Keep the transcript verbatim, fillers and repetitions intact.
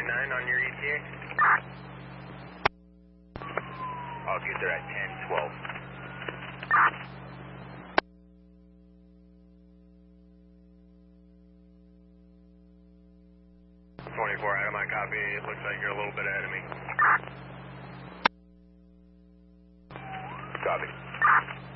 nine on your E T A. I'll get there at ten twelve. twenty-four out of my copy. It looks like you're a little bit ahead of me. Copy.